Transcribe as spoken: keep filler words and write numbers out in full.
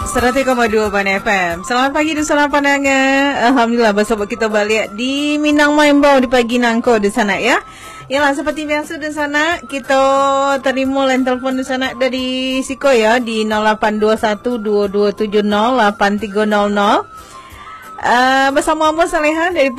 seratus koma dua Ban F M. Selamat pagi dan selamat pandangan. Alhamdulillah bersama kita balik di Minang Maimbau di pagi nangko di sana ya. Yalah, seperti biasa di sana kita terima line telefon di sana dari Siko ya di nol lapan dua satu dua dua tujuh nol lapan tiga nol nol. Uh, bersama Amos Saleha dari